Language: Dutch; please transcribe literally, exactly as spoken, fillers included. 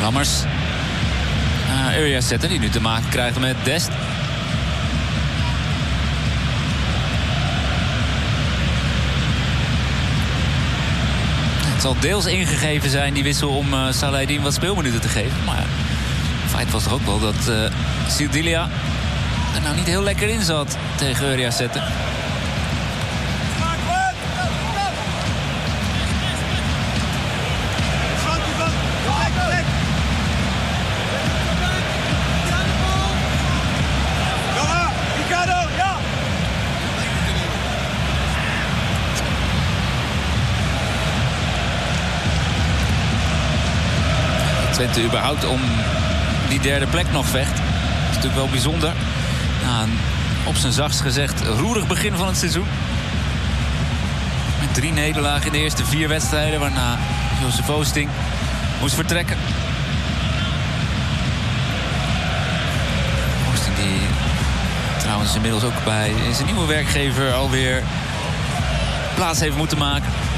Lammers. Uh, Uriah Setter die nu te maken krijgt met Dest. Het zal deels ingegeven zijn, die wissel, om uh, Saladin wat speelminuten te geven. Maar feit was toch ook wel dat uh, Sildilia er nou niet heel lekker in zat tegen Uriah Setter. Twente überhaupt om die derde plek nog vecht. Dat is natuurlijk wel bijzonder. Nou, op zijn zachtst gezegd roerig begin van het seizoen. Met drie nederlagen in de eerste vier wedstrijden, waarna Jozef Oosting moest vertrekken. Oosting die trouwens inmiddels ook bij zijn nieuwe werkgever alweer plaats heeft moeten maken.